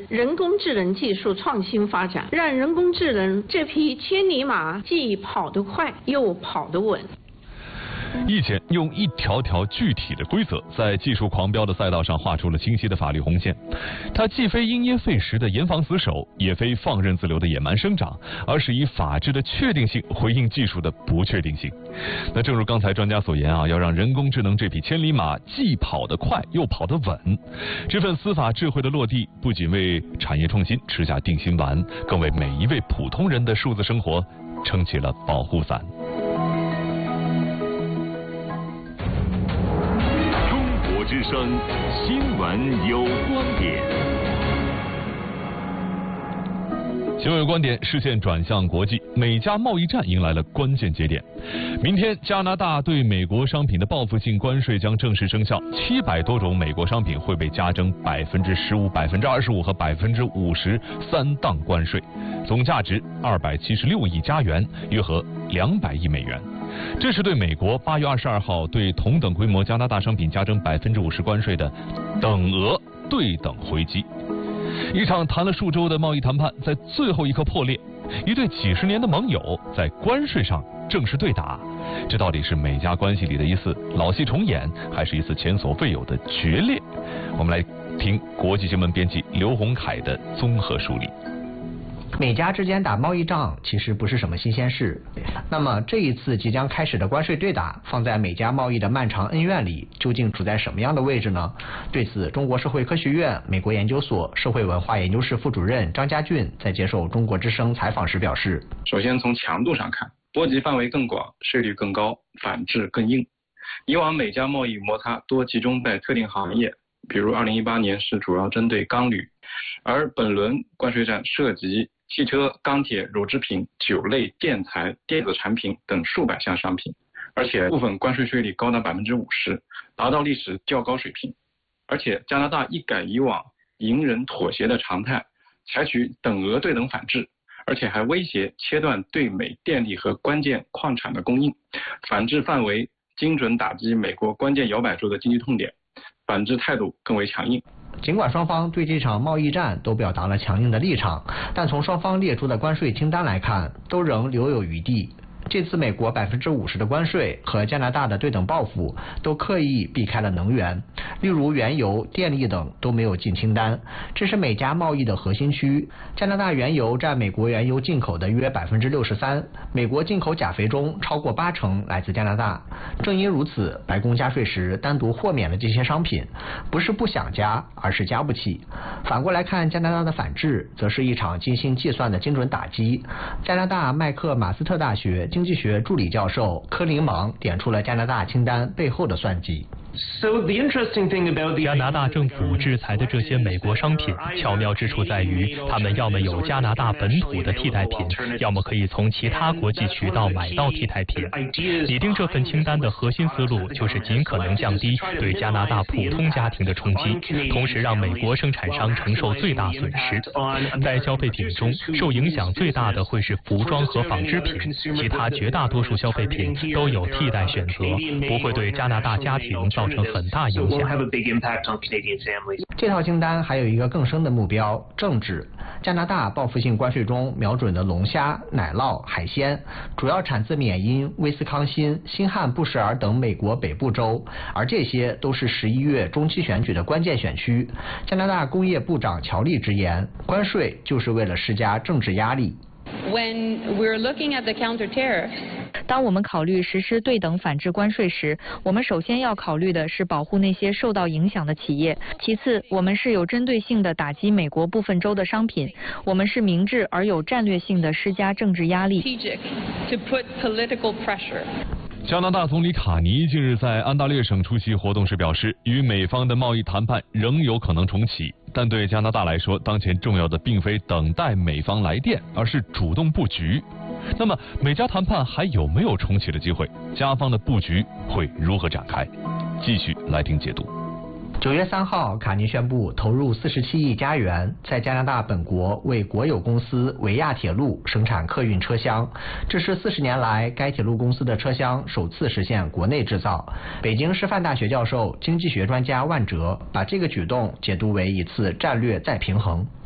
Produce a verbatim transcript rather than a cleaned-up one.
人工智能技术创新发展，让人工智能这匹千里马既跑得快又跑得稳。 易简用一条条具体的规则，在技术狂飙的赛道上画出了清晰的法律红线。它既非因噎废食的严防死守，也非放任自流的野蛮生长，而是以法治的确定性回应技术的不确定性。那正如刚才专家所言啊，要让人工智能这匹千里马既跑得快又跑得稳，这份司法智慧的落地，不仅为产业创新吃下定心丸，更为每一位普通人的数字生活撑起了保护伞。 之声新闻有观点， 新闻有观点，视线转向国际，美加贸易战迎来了关键节点。明天，加拿大对美国商品的报复性关税将正式生效，七百多种美国商品会被加征百分之十五、百分之二十五和百分之五十三档关税，总价值二百七十六亿加元，约合两百亿美元。这是对美国八月二十二号对同等规模加拿大商品加征百分之五十关税的等额对等回击。一场谈了数周的贸易谈判在最后一刻破裂，一对几十年的盟友在关税上正式对打。这到底是美加关系里的一次老戏重演，还是一次前所未有的决裂？我们来听国际新闻编辑刘洪凯的综合梳理。 美加之间打贸易仗其实不是什么新鲜事，那么这一次即将开始的关税对打，放在美加贸易的漫长恩怨里，究竟处在什么样的位置呢？对此，中国社会科学院美国研究所社会文化研究室副主任张家俊在接受中国之声采访时表示： 首先从强度上看，波及范围更广，税率更高，反制更硬。以往美加贸易摩擦多集中在特定行业，比如二零一八年是主要针对钢铝，而本轮关税战涉及汽车、钢铁、乳制品、酒类、建材、电子产品等数百项商品，而且部分关税税率高达百分之五十，达到历史较高水平。而且加拿大一改以往隐忍妥协的常态，采取等额对等反制，而且还威胁切断对美电力和关键矿产的供应。反制范围精准打击美国关键摇摆州的经济痛点，反制态度更为强硬。 尽管双方对这场贸易战都表达了强硬的立场，但从双方列出的关税清单来看，都仍留有余地。这次美国百分之五十的关税和加拿大的对等报复都刻意避开了能源，例如原油、电力等都没有进清单。这是美加贸易的核心区，加拿大原油占美国原油进口的约百分之六十三，美国进口钾肥中超过八成来自加拿大。正因如此，白宫加税时单独豁免了这些商品，不是不想加，而是加不起。反过来看，加拿大的反制则是一场精心计算的精准打击。加拿大麦克马斯特大学经济学助理教授柯林芒点出了加拿大清单背后的算计。 加拿大政府制裁的这些美国商品，巧妙之处在于，他们要么有加拿大本土的替代品，要么可以从其他国际渠道买到替代品。拟定这份清单的核心思路，就是尽可能降低对加拿大普通家庭的冲击，同时让美国生产商承受最大损失。在消费品中，受影响最大的会是服装和纺织品，其他绝大多数消费品都有替代选择，不会对加拿大家庭造成很大影响。 这套清单还有一个更深的目标，政治。加拿大报复性关税中瞄准的龙虾、奶酪、海鲜，主要产自缅因、威斯康辛、新罕布什尔等美国北部州，而这些都是十一月中期选举的关键选区。加拿大工业部长乔利直言，关税就是为了施加政治压力。 When we're looking at the counter tariffs, 当我们考虑实施对等反制关税时，我们首先要考虑的是保护那些受到影响的企业，其次我们是有针对性的打击美国部分州的商品，我们是明智而有战略性的施加政治压力。 to put political pressure. 加拿大总理卡尼近日在安大略省出席活动时表示，与美方的贸易谈判仍有可能重启，但对加拿大来说，当前重要的并非等待美方来电，而是主动布局。那么美加谈判还有没有重启的机会？加方的布局会如何展开？继续来听解读。 九月三号，卡尼宣布投入四十七亿加元，在加拿大本国为国有公司维亚铁路生产客运车厢。这是四十年来该铁路公司的车厢首次实现国内制造。北京师范大学教授、经济学专家万哲把这个举动解读为一次战略再平衡。